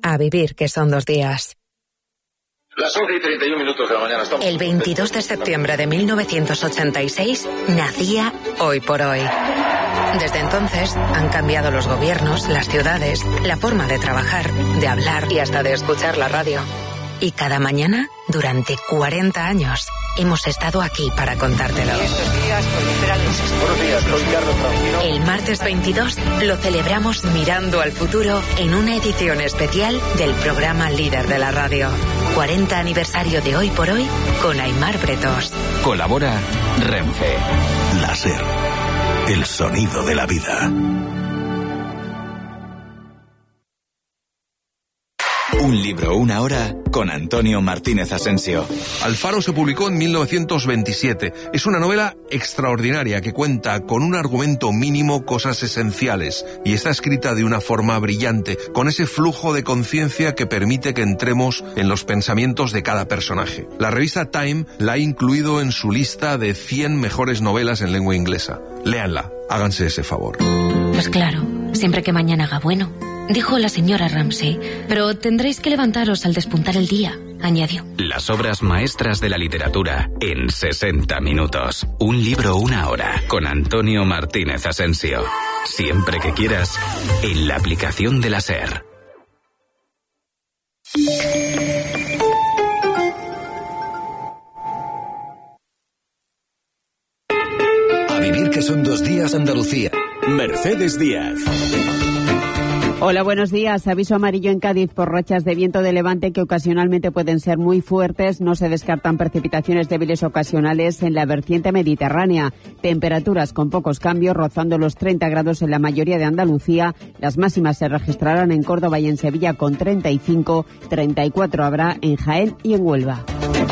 A vivir, que son 2 días. Las 11:31 de la mañana. El 22 de septiembre de 1986 nacía Hoy por Hoy. Desde entonces han cambiado los gobiernos, las ciudades, la forma de trabajar, de hablar y hasta de escuchar la radio. Y cada mañana, durante 40 años, hemos estado aquí para contártelo. Buenos días, soy Carlos Francino. El martes 22 lo celebramos mirando al futuro en una edición especial del programa líder de la radio. 40 aniversario de Hoy por Hoy con Aimar Bretos. Colabora Renfe. La SER, el sonido de la vida. Un libro, una hora, con Antonio Martínez Asensio. Alfaro se publicó en 1927. Es una novela extraordinaria que cuenta con un argumento mínimo cosas esenciales y está escrita de una forma brillante, con ese flujo de conciencia que permite que entremos en los pensamientos de cada personaje. La revista Time la ha incluido en su lista de 100 mejores novelas en lengua inglesa. Léanla, háganse ese favor. Pues claro, siempre que mañana haga bueno, dijo la señora Ramsay, pero tendréis que levantaros al despuntar el día, añadió. Las obras maestras de la literatura en 60 minutos. Un libro, una hora, con Antonio Martínez Asensio. Siempre que quieras, en la aplicación de la SER. A vivir, que son 2 días, Andalucía. Mercedes Díaz. Hola, buenos días. Aviso amarillo en Cádiz por rachas de viento de levante que ocasionalmente pueden ser muy fuertes. No se descartan precipitaciones débiles ocasionales en la vertiente mediterránea. Temperaturas con pocos cambios, rozando los 30 grados en la mayoría de Andalucía. Las máximas se registrarán en Córdoba y en Sevilla con 35, 34 habrá en Jaén y en Huelva.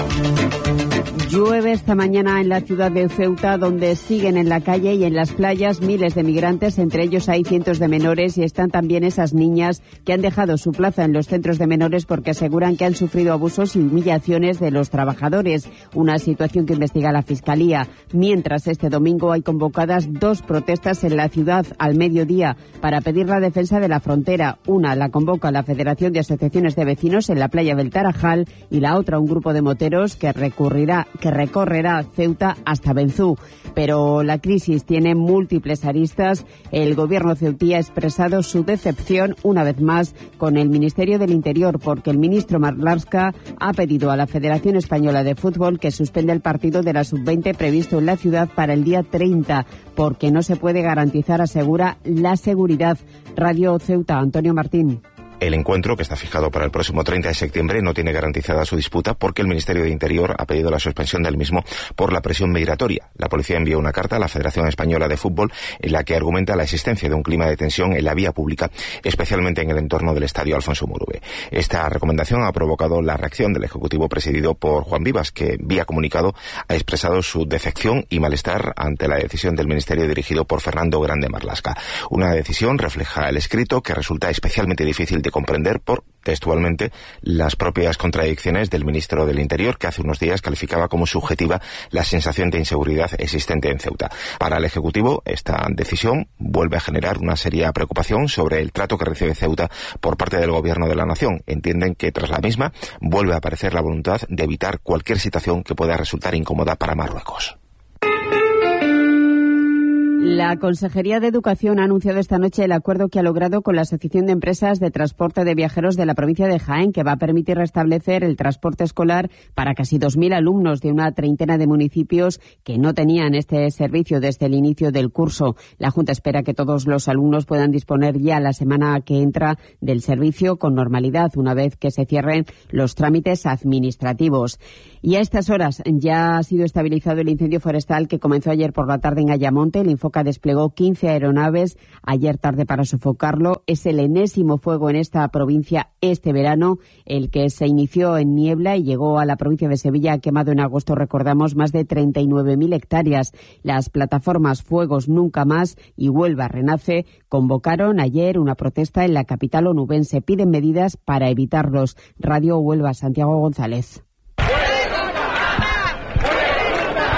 Llueve esta mañana en la ciudad de Ceuta, donde siguen en la calle y en las playas miles de migrantes. Entre ellos hay cientos de menores y están también esas niñas que han dejado su plaza en los centros de menores porque aseguran que han sufrido abusos y humillaciones de los trabajadores. Una situación que investiga la Fiscalía. Mientras, este domingo hay convocadas 2 protestas en la ciudad al mediodía para pedir la defensa de la frontera. Una la convoca la Federación de Asociaciones de Vecinos en la playa del Tarajal y la otra un grupo de moteros que recorrerá Ceuta hasta Benzú. Pero la crisis tiene múltiples aristas. El gobierno ceutí ha expresado su decepción una vez más con el Ministerio del Interior porque el ministro Marlaska ha pedido a la Federación Española de Fútbol que suspenda el partido de la Sub-20 previsto en la ciudad para el día 30 porque no se puede garantizar, asegura, la seguridad. Radio Ceuta, Antonio Martín. El encuentro, que está fijado para el próximo 30 de septiembre, no tiene garantizada su disputa porque el Ministerio de Interior ha pedido la suspensión del mismo por la presión migratoria. La policía envió una carta a la Federación Española de Fútbol en la que argumenta la existencia de un clima de tensión en la vía pública, especialmente en el entorno del estadio Alfonso Murube. Esta recomendación ha provocado la reacción del Ejecutivo presidido por Juan Vivas, que vía comunicado ha expresado su decepción y malestar ante la decisión del Ministerio dirigido por Fernando Grande Marlaska. Una decisión, refleja el escrito, que resulta especialmente difícil de comprender por, textualmente, las propias contradicciones del ministro del Interior, que hace unos días calificaba como subjetiva la sensación de inseguridad existente en Ceuta. Para el Ejecutivo, esta decisión vuelve a generar una seria preocupación sobre el trato que recibe Ceuta por parte del Gobierno de la Nación. Entienden que tras la misma vuelve a aparecer la voluntad de evitar cualquier situación que pueda resultar incómoda para Marruecos. La Consejería de Educación ha anunciado esta noche el acuerdo que ha logrado con la Asociación de Empresas de Transporte de Viajeros de la provincia de Jaén, que va a permitir restablecer el transporte escolar para casi 2.000 alumnos de una treintena de municipios que no tenían este servicio desde el inicio del curso. La Junta espera que todos los alumnos puedan disponer ya la semana que entra del servicio con normalidad, una vez que se cierren los trámites administrativos. Y a estas horas ya ha sido estabilizado el incendio forestal que comenzó ayer por la tarde en Ayamonte. El Infoca desplegó 15 aeronaves ayer tarde para sofocarlo. Es el enésimo fuego en esta provincia este verano, el que se inició en Niebla y llegó a la provincia de Sevilla. Ha quemado en agosto, recordamos, más de 39.000 hectáreas. Las plataformas Fuegos Nunca Más y Huelva Renace convocaron ayer una protesta en la capital onubense. Piden medidas para evitarlos. Radio Huelva, Santiago González.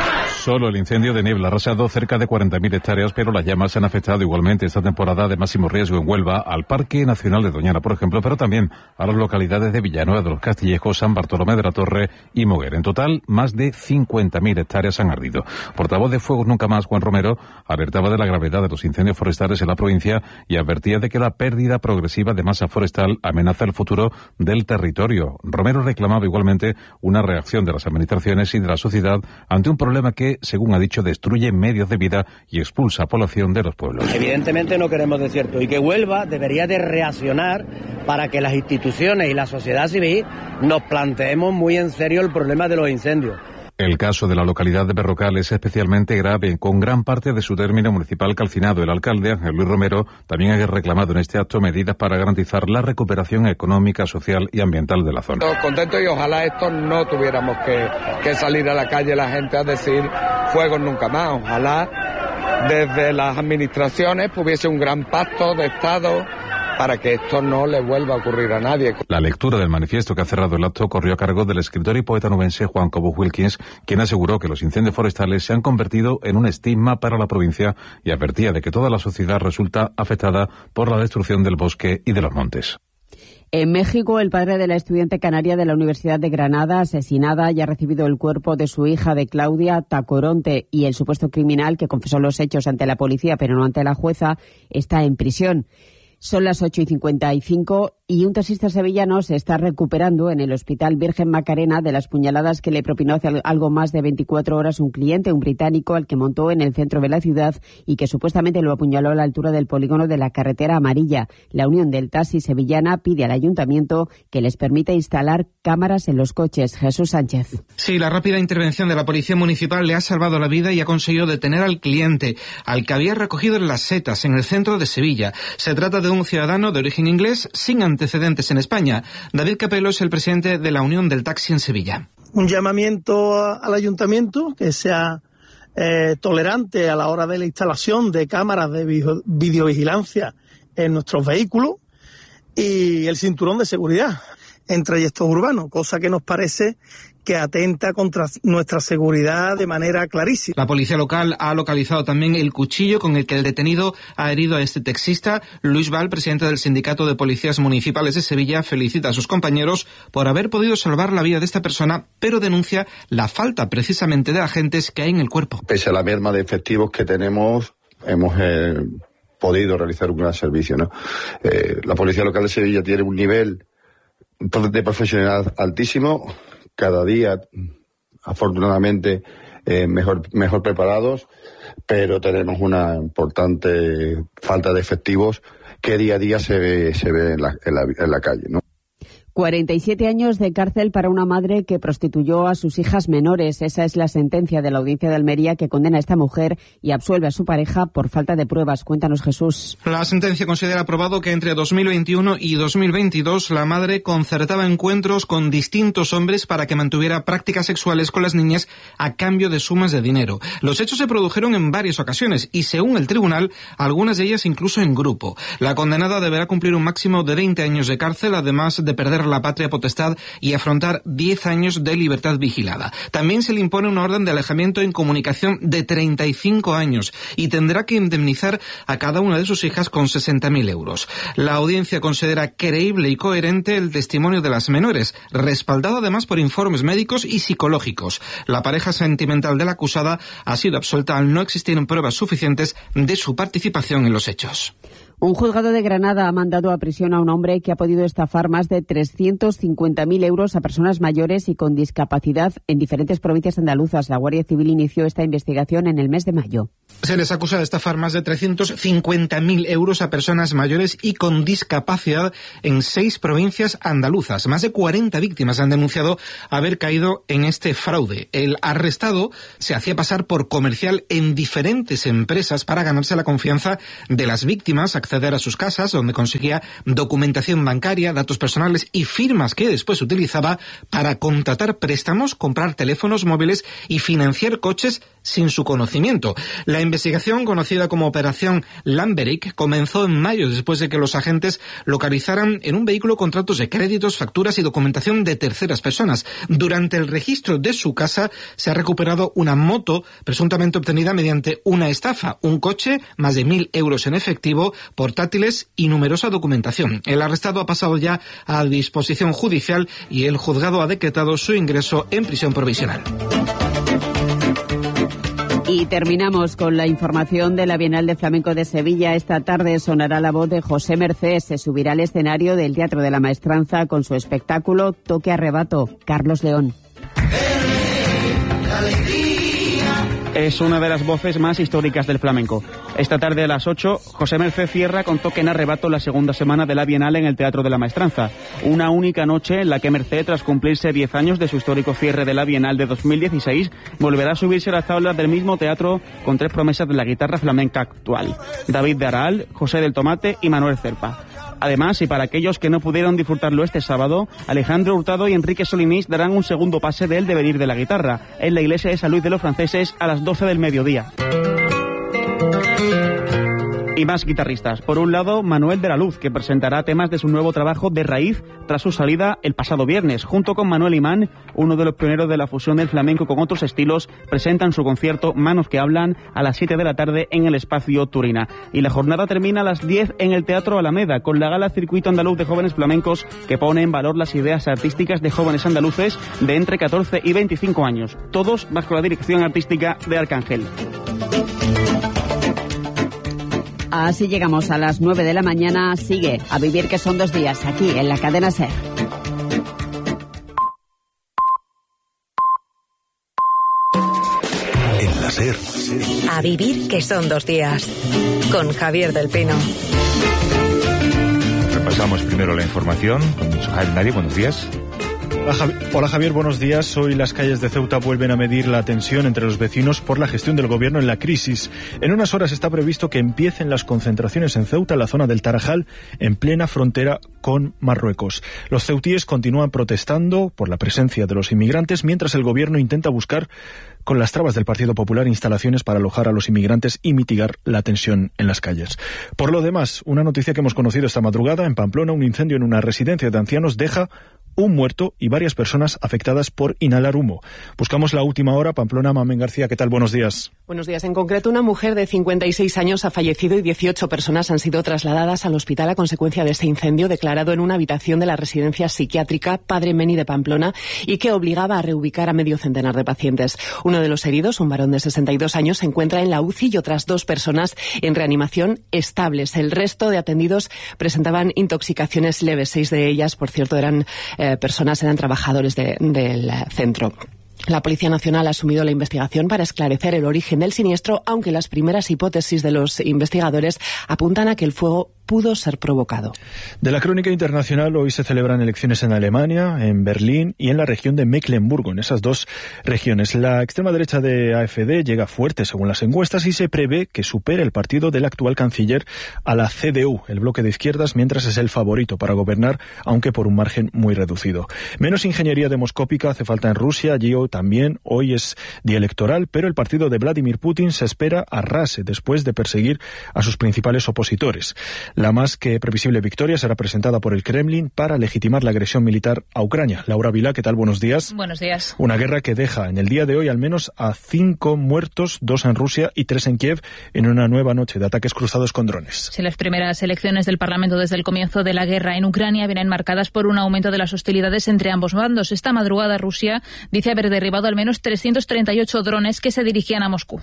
Solo el incendio de Niebla ha arrasado cerca de 40.000 hectáreas, pero las llamas han afectado igualmente esta temporada de máximo riesgo en Huelva al Parque Nacional de Doñana, por ejemplo, pero también a las localidades de Villanueva de los Castillejos, San Bartolomé de la Torre y Moguer. En total, más de 50.000 hectáreas han ardido. Portavoz de Fuegos Nunca Más, Juan Romero, alertaba de la gravedad de los incendios forestales en la provincia y advertía de que la pérdida progresiva de masa forestal amenaza el futuro del territorio. Romero reclamaba igualmente una reacción de las administraciones y de la sociedad ante un problema que, según ha dicho, destruye medios de vida y expulsa a población de los pueblos. Evidentemente no queremos desierto y que Huelva debería de reaccionar para que las instituciones y la sociedad civil nos planteemos muy en serio el problema de los incendios. El caso de la localidad de Berrocal es especialmente grave, con gran parte de su término municipal calcinado. El alcalde, Ángel Luis Romero, también ha reclamado en este acto medidas para garantizar la recuperación económica, social y ambiental de la zona. Contento y ojalá esto no tuviéramos que salir a la calle la gente a decir fuegos nunca más. Ojalá desde las administraciones hubiese un gran pacto de Estado para que esto no le vuelva a ocurrir a nadie. La lectura del manifiesto que ha cerrado el acto corrió a cargo del escritor y poeta nubense Juan Cobos Wilkins, quien aseguró que los incendios forestales se han convertido en un estigma para la provincia y advertía de que toda la sociedad resulta afectada por la destrucción del bosque y de los montes. En México, el padre de la estudiante canaria de la Universidad de Granada, asesinada, ya ha recibido el cuerpo de su hija, de Claudia Tacoronte, y el supuesto criminal, que confesó los hechos ante la policía pero no ante la jueza, está en prisión. Son las 8:55 y un taxista sevillano se está recuperando en el Hospital Virgen Macarena de las puñaladas que le propinó hace algo más de 24 horas un cliente, un británico, al que montó en el centro de la ciudad y que supuestamente lo apuñaló a la altura del polígono de la carretera amarilla. La Unión del Taxi Sevillana pide al ayuntamiento que les permita instalar cámaras en los coches. Jesús Sánchez. Sí, la rápida intervención de la Policía Municipal le ha salvado la vida y ha conseguido detener al cliente, al que había recogido en Las Setas, en el centro de Sevilla. Se trata de un ciudadano de origen inglés sin antecedentes en España. David Capello es el presidente de la Unión del Taxi en Sevilla. Un llamamiento al ayuntamiento que sea tolerante a la hora de la instalación de cámaras de videovigilancia en nuestros vehículos y el cinturón de seguridad en trayectos urbanos, cosa que nos parece que atenta contra nuestra seguridad de manera clarísima. La policía local ha localizado también el cuchillo con el que el detenido ha herido a este taxista. Luis Val, presidente del Sindicato de Policías Municipales de Sevilla, felicita a sus compañeros por haber podido salvar la vida de esta persona, pero denuncia la falta precisamente de agentes que hay en el cuerpo. Pese a la merma de efectivos que tenemos, hemos podido realizar un gran servicio, ¿no? La policía local de Sevilla tiene un nivel de profesionalidad altísimo. Cada día, afortunadamente, mejor preparados, pero tenemos una importante falta de efectivos que día a día se ve en la calle, ¿no? 47 años de cárcel para una madre que prostituyó a sus hijas menores. Esa es la sentencia de la Audiencia de Almería que condena a esta mujer y absuelve a su pareja por falta de pruebas. Cuéntanos, Jesús. La sentencia considera probado que entre 2021 y 2022 la madre concertaba encuentros con distintos hombres para que mantuviera prácticas sexuales con las niñas a cambio de sumas de dinero. Los hechos se produjeron en varias ocasiones y, según el tribunal, algunas de ellas incluso en grupo. La condenada deberá cumplir un máximo de 20 años de cárcel, además de perder la patria potestad y afrontar 10 años de libertad vigilada. También se le impone una orden de alejamiento en comunicación de 35 años y tendrá que indemnizar a cada una de sus hijas con 60.000 euros. La audiencia considera creíble y coherente el testimonio de las menores, respaldado además por informes médicos y psicológicos. La pareja sentimental de la acusada ha sido absuelta al no existir pruebas suficientes de su participación en los hechos. Un juzgado de Granada ha mandado a prisión a un hombre que ha podido estafar más de 350.000 euros a personas mayores y con discapacidad en diferentes provincias andaluzas. La Guardia Civil inició esta investigación en el mes de mayo. Se les acusa de estafar más de 350.000 euros a personas mayores y con discapacidad en 6 provincias andaluzas. Más de 40 víctimas han denunciado haber caído en este fraude. El arrestado se hacía pasar por comercial en diferentes empresas para ganarse la confianza de las víctimas, acceder a sus casas, donde conseguía documentación bancaria, datos personales y firmas que después utilizaba para contratar préstamos, comprar teléfonos móviles y financiar coches sin su conocimiento. La investigación, conocida como Operación Lamberich, comenzó en mayo, después de que los agentes localizaran en un vehículo contratos de créditos, facturas y documentación de terceras personas. Durante el registro de su casa se ha recuperado una moto presuntamente obtenida mediante una estafa, un coche, más de 1.000 euros en efectivo, portátiles y numerosa documentación. El arrestado ha pasado ya a disposición judicial y el juzgado ha decretado su ingreso en prisión provisional. Y terminamos con la información de la Bienal de Flamenco de Sevilla. Esta tarde sonará la voz de José Mercé. Se subirá al escenario del Teatro de la Maestranza con su espectáculo Toque Arrebato. Carlos León. Es una de las voces más históricas del flamenco. Esta tarde a las 8, José Mercé cierra con Toque en Arrebato la segunda semana de la Bienal en el Teatro de la Maestranza. Una única noche en la que Mercé, tras cumplirse 10 años de su histórico cierre de la Bienal de 2016, volverá a subirse a las tablas del mismo teatro con 3 promesas de la guitarra flamenca actual: David de Araal, José del Tomate y Manuel Cerpa. Además, y para aquellos que no pudieron disfrutarlo este sábado, Alejandro Hurtado y Enrique Solimís darán un segundo pase del devenir de la guitarra en la iglesia de San Luis de los Franceses a las 12 del mediodía. Y más guitarristas. Por un lado, Manuel de la Luz, que presentará temas de su nuevo trabajo De Raíz tras su salida el pasado viernes. Junto con Manuel Imán, uno de los pioneros de la fusión del flamenco con otros estilos, presentan su concierto Manos que Hablan a las 7 de la tarde en el Espacio Turina. Y la jornada termina a las 10 en el Teatro Alameda, con la gala Circuito Andaluz de Jóvenes Flamencos, que pone en valor las ideas artísticas de jóvenes andaluces de entre 14 y 25 años, todos bajo la dirección artística de Arcángel. Así llegamos a las 9 de la mañana. Sigue A Vivir que son 2 días, aquí en la cadena SER. En la SER. A Vivir que son 2 días, con Javier del Pino. Repasamos primero la información con Javier Nadie. Buenos días. Hola Javier, buenos días. Hoy las calles de Ceuta vuelven a medir la tensión entre los vecinos por la gestión del gobierno en la crisis. En unas horas está previsto que empiecen las concentraciones en Ceuta, en la zona del Tarajal, en plena frontera con Marruecos. Los ceutíes continúan protestando por la presencia de los inmigrantes, mientras el gobierno intenta buscar, con las trabas del Partido Popular, instalaciones para alojar a los inmigrantes y mitigar la tensión en las calles. Por lo demás, una noticia que hemos conocido esta madrugada: en Pamplona, un incendio en una residencia de ancianos deja un muerto y varias personas afectadas por inhalar humo. Buscamos la última hora. Pamplona, Mamen García, ¿qué tal? Buenos días. Buenos días. En concreto, una mujer de 56 años ha fallecido y 18 personas han sido trasladadas al hospital a consecuencia de este incendio declarado en una habitación de la residencia psiquiátrica Padre Meni de Pamplona y que obligaba a reubicar a medio centenar de pacientes. Uno de los heridos, un varón de 62 años, se encuentra en la UCI y otras 2 personas en reanimación estables. El resto de atendidos presentaban intoxicaciones leves. 6 de ellas, por cierto, eran trabajadores del centro. La Policía Nacional ha asumido la investigación para esclarecer el origen del siniestro, aunque las primeras hipótesis de los investigadores apuntan a que el fuego pudo ser provocado. De la crónica internacional, hoy se celebran elecciones en Alemania, en Berlín y en la región de Mecklemburgo. En esas 2 regiones, la extrema derecha de AfD llega fuerte según las encuestas y se prevé que supere el partido del actual canciller a la CDU, el bloque de izquierdas, mientras es el favorito para gobernar, aunque por un margen muy reducido. Menos ingeniería demoscópica hace falta en Rusia. Allí también hoy es día electoral, pero el partido de Vladimir Putin se espera arrase después de perseguir a sus principales opositores. La más que previsible victoria será presentada por el Kremlin para legitimar la agresión militar a Ucrania. Laura Vilá, ¿qué tal? Buenos días. Buenos días. Una guerra que deja en el día de hoy al menos a 5 muertos, 2 en Rusia y 3 en Kiev, en una nueva noche de ataques cruzados con drones. Sí, las primeras elecciones del Parlamento desde el comienzo de la guerra en Ucrania vienen marcadas por un aumento de las hostilidades entre ambos bandos. Esta madrugada Rusia dice haber derribado al menos 338 drones que se dirigían a Moscú.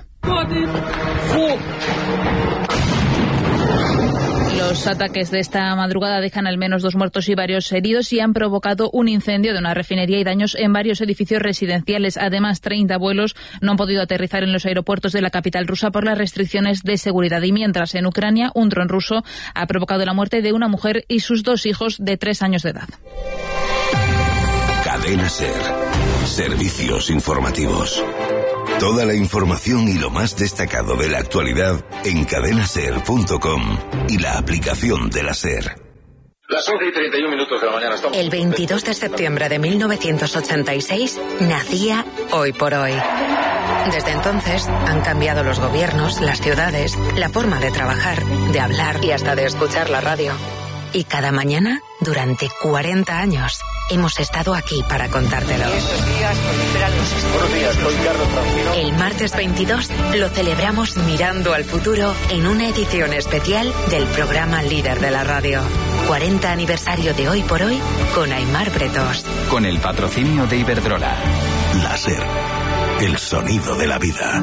Los ataques de esta madrugada dejan al menos 2 muertos y varios heridos y han provocado un incendio de una refinería y daños en varios edificios residenciales. Además, 30 vuelos no han podido aterrizar en los aeropuertos de la capital rusa por las restricciones de seguridad. Y mientras, en Ucrania, un dron ruso ha provocado la muerte de una mujer y sus 2 hijos de 3 años de edad. Cadena SER. Servicios informativos. Toda la información y lo más destacado de la actualidad en cadenaser.com y la aplicación de la SER. Las 11:31 de la mañana estamos... El 22 de septiembre de 1986 nacía Hoy por Hoy. Desde entonces han cambiado los gobiernos, las ciudades, la forma de trabajar, de hablar y hasta de escuchar la radio. Y cada mañana, durante 40 años, hemos estado aquí para contártelo. Buenos días, soy Carlos Traujino. El martes 22 lo celebramos mirando al futuro en una edición especial del programa líder de la radio. 40 aniversario de Hoy por Hoy con Aimar Bretos. Con el patrocinio de Iberdrola. La SER, el sonido de la vida.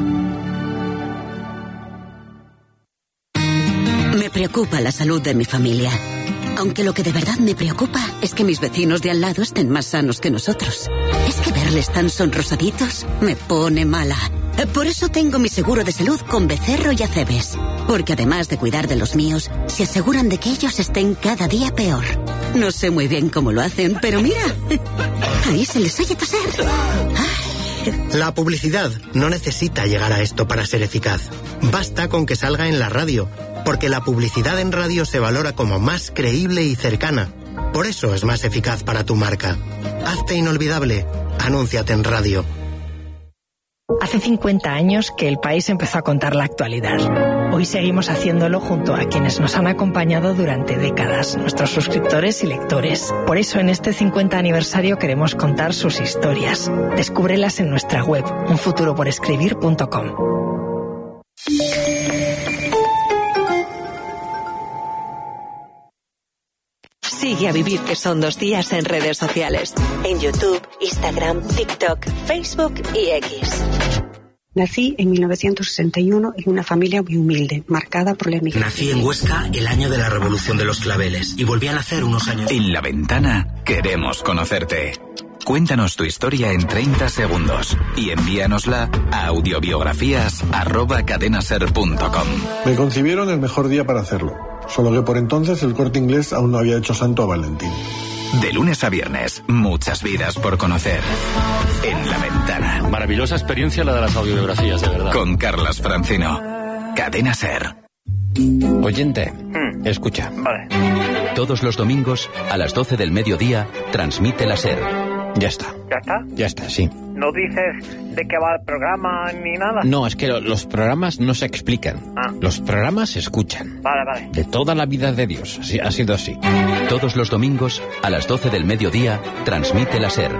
Me preocupa la salud de mi familia. Aunque lo que de verdad me preocupa es que mis vecinos de al lado estén más sanos que nosotros. Es que verles tan sonrosaditos me pone mala. Por eso tengo mi seguro de salud con Becerro y Acebes. Porque además de cuidar de los míos, se aseguran de que ellos estén cada día peor. No sé muy bien cómo lo hacen, pero mira, ahí se les oye toser. La publicidad no necesita llegar a esto para ser eficaz. Basta con que salga en la radio, porque la publicidad en radio se valora como más creíble y cercana. Por eso es más eficaz para tu marca. Hazte inolvidable. Anúnciate en radio. Hace 50 años que El País empezó a contar la actualidad. Hoy seguimos haciéndolo junto a quienes nos han acompañado durante décadas, nuestros suscriptores y lectores. Por eso en este 50 aniversario queremos contar sus historias. Descúbrelas en nuestra web, unfuturoporescribir.com. Sigue a Vivir que son 2 días en redes sociales. En YouTube, Instagram, TikTok, Facebook y X. Nací en 1961 en una familia muy humilde, marcada por la emigración. Nací en Huesca el año de la Revolución de los Claveles y volví a nacer unos años. En La Ventana queremos conocerte. Cuéntanos tu historia en 30 segundos y envíanosla a audiobiografías@cadenaser.com. Me concibieron el mejor día para hacerlo. Solo que por entonces el Corte Inglés aún no había hecho santo a Valentín. De lunes a viernes, muchas vidas por conocer. En La Ventana. Maravillosa experiencia la de las audiobiografías, de verdad. Con Carlas Francino. Cadena SER. Oyente, escucha. Vale. Todos los domingos, a las 12 del mediodía, transmite la SER. Ya está. ¿Ya está? Ya está, sí. ¿No dices de qué va el programa ni nada? No, es que los programas no se explican. Los programas se escuchan. Vale. De toda la vida de Dios. Así, ha sido así. Todos los domingos, a las 12 del mediodía, transmite la SER.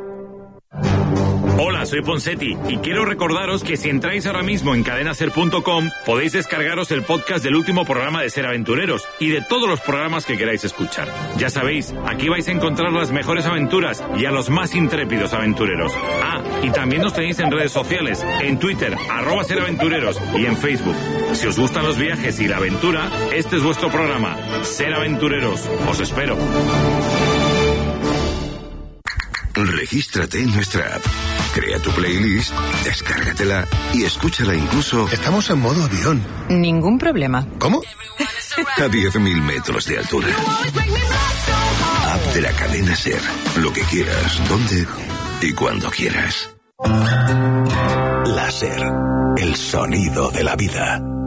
Hola, soy Ponsetti y quiero recordaros que si entráis ahora mismo en cadenaser.com podéis descargaros el podcast del último programa de Ser Aventureros y de todos los programas que queráis escuchar. Ya sabéis, aquí vais a encontrar las mejores aventuras y a los más intrépidos aventureros. Y también nos tenéis en redes sociales, en Twitter, @SerAventureros y en Facebook. Si os gustan los viajes y la aventura, este es vuestro programa, Ser Aventureros. Os espero. Regístrate en nuestra app. Crea tu playlist, descárgatela y escúchala incluso... Estamos en modo avión. Ningún problema. ¿Cómo? A 10.000 metros de altura. App de la cadena SER. Lo que quieras, donde y cuando quieras. La SER, el sonido de la vida.